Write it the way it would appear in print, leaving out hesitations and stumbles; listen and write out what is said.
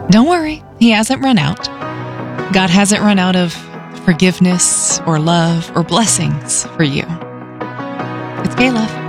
Don't worry, He hasn't run out. God hasn't run out of forgiveness or love or blessings for you. It's K-Love.